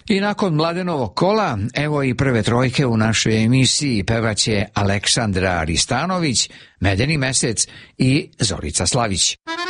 I nakon Mladenovog kola, evo i prve trojke u našoj emisiji. Pevaće Aleksandra Ristanović, Medeni mesec i Zorica Slavić.